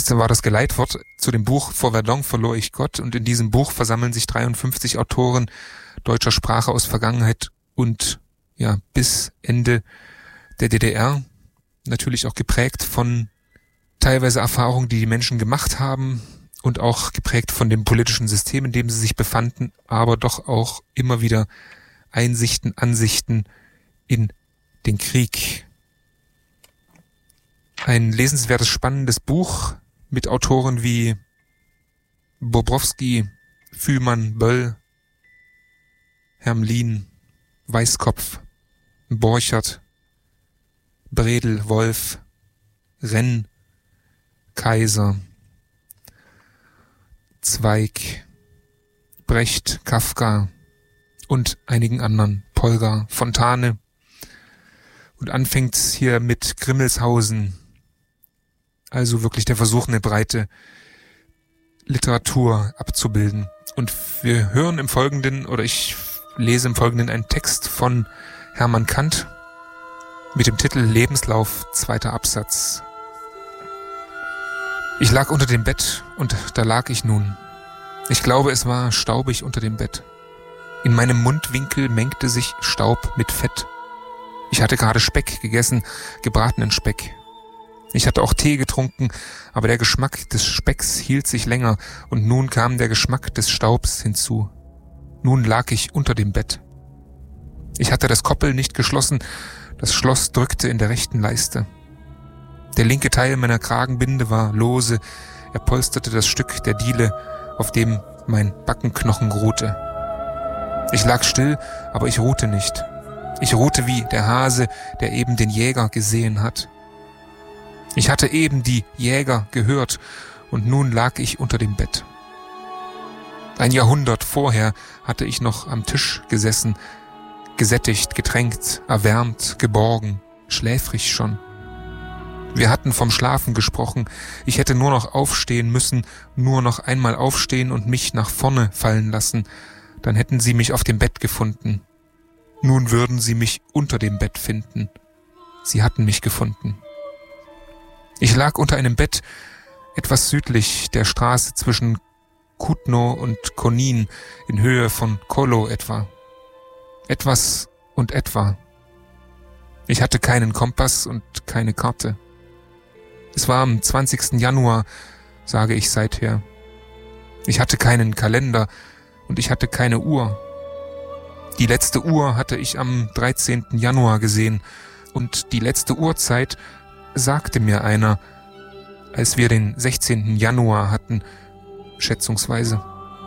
war das Geleitwort zu dem Buch Vor Verdun verlor ich Gott, und in diesem Buch versammeln sich 53 Autoren deutscher Sprache aus Vergangenheit und bis Ende der DDR, natürlich auch geprägt von teilweise Erfahrungen, die die Menschen gemacht haben und auch geprägt von dem politischen System, in dem sie sich befanden, aber doch auch immer wieder Einsichten, Ansichten in den Krieg. Ein lesenswertes, spannendes Buch mit Autoren wie Bobrowski, Fühlmann, Böll, Hermlin, Weißkopf, Borchert, Bredel, Wolf, Renn, Kaiser, Zweig, Brecht, Kafka und einigen anderen, Polgar, Fontane. Und anfängt hier mit Grimmelshausen, also wirklich der Versuch, eine breite Literatur abzubilden. Und wir hören im Folgenden, oder ich lese im Folgenden einen Text von Hermann Kant mit dem Titel Lebenslauf, 2. Absatz. Ich lag unter dem Bett und da lag ich nun. Ich glaube, es war staubig unter dem Bett. In meinem Mundwinkel mengte sich Staub mit Fett. Ich hatte gerade Speck gegessen, gebratenen Speck. Ich hatte auch Tee getrunken, aber der Geschmack des Specks hielt sich länger und nun kam der Geschmack des Staubs hinzu. Nun lag ich unter dem Bett. Ich hatte das Koppel nicht geschlossen, das Schloss drückte in der rechten Leiste. Der linke Teil meiner Kragenbinde war lose, er polsterte das Stück der Diele, auf dem mein Backenknochen ruhte. Ich lag still, aber ich ruhte nicht. Ich ruhte wie der Hase, der eben den Jäger gesehen hat. Ich hatte eben die Jäger gehört und nun lag ich unter dem Bett. Ein Jahrhundert vorher hatte ich noch am Tisch gesessen, gesättigt, getränkt, erwärmt, geborgen, schläfrig schon. Wir hatten vom Schlafen gesprochen, ich hätte nur noch aufstehen müssen, nur noch einmal aufstehen und mich nach vorne fallen lassen, dann hätten sie mich auf dem Bett gefunden. Nun würden sie mich unter dem Bett finden. Sie hatten mich gefunden. Ich lag unter einem Bett, etwas südlich der Straße zwischen Kutno und Konin, in Höhe von Kolo etwa. Etwas und etwa. Ich hatte keinen Kompass und keine Karte. Es war am 20. Januar, sage ich seither. Ich hatte keinen Kalender und ich hatte keine Uhr. Die letzte Uhr hatte ich am 13. Januar gesehen und die letzte Uhrzeit sagte mir einer, als wir den 16. Januar hatten, schätzungsweise.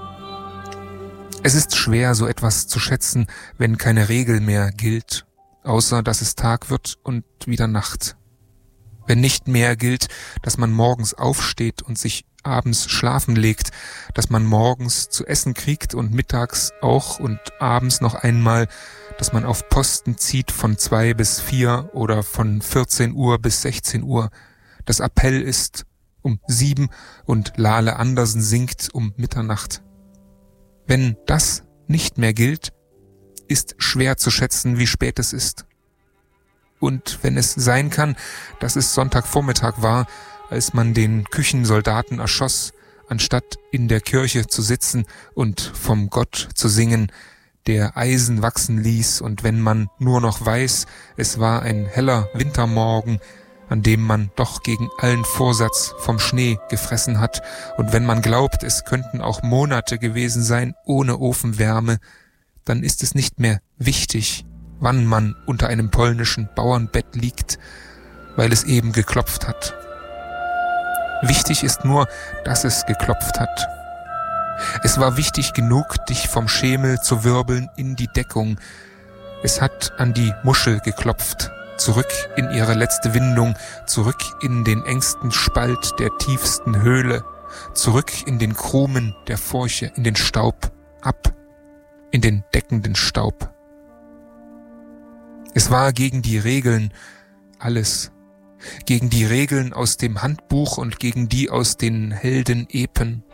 Es ist schwer, so etwas zu schätzen, wenn keine Regel mehr gilt, außer dass es Tag wird und wieder Nacht. Wenn nicht mehr gilt, dass man morgens aufsteht und sich abends schlafen legt, dass man morgens zu essen kriegt und mittags auch und abends noch einmal, dass man auf Posten zieht von 2 bis 4 oder von 14 Uhr bis 16 Uhr, dass Appell ist um 7 und Lale Andersen singt um Mitternacht. Wenn das nicht mehr gilt, ist schwer zu schätzen, wie spät es ist. Und wenn es sein kann, dass es Sonntagvormittag war, als man den Küchensoldaten erschoss, anstatt in der Kirche zu sitzen und vom Gott zu singen, der Eisen wachsen ließ, und wenn man nur noch weiß, es war ein heller Wintermorgen, an dem man doch gegen allen Vorsatz vom Schnee gefressen hat, und wenn man glaubt, es könnten auch Monate gewesen sein ohne Ofenwärme, dann ist es nicht mehr wichtig, wann man unter einem polnischen Bauernbett liegt, weil es eben geklopft hat. Wichtig ist nur, dass es geklopft hat. Es war wichtig genug, dich vom Schemel zu wirbeln in die Deckung. Es hat an die Muschel geklopft, zurück in ihre letzte Windung, zurück in den engsten Spalt der tiefsten Höhle, zurück in den Krumen der Furche, in den Staub, ab, in den deckenden Staub. Es war gegen die Regeln alles, gegen die Regeln aus dem Handbuch und gegen die aus den Heldenepen.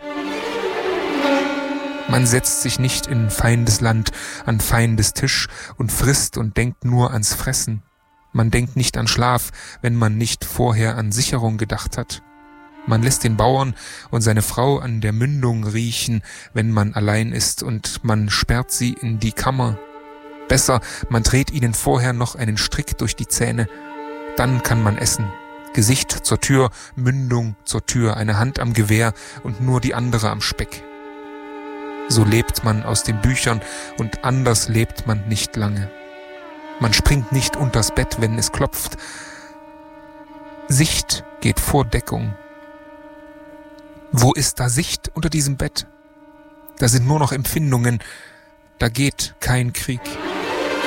Man setzt sich nicht in feindes Land an feindes Tisch und frisst und denkt nur ans Fressen. Man denkt nicht an Schlaf, wenn man nicht vorher an Sicherung gedacht hat. Man lässt den Bauern und seine Frau an der Mündung riechen, wenn man allein ist, und man sperrt sie in die Kammer. Besser, man dreht ihnen vorher noch einen Strick durch die Zähne. Dann kann man essen. Gesicht zur Tür, Mündung zur Tür, eine Hand am Gewehr und nur die andere am Speck. So lebt man aus den Büchern, und anders lebt man nicht lange. Man springt nicht unters Bett, wenn es klopft. Sicht geht vor Deckung. Wo ist da Sicht unter diesem Bett? Da sind nur noch Empfindungen, da geht kein Krieg.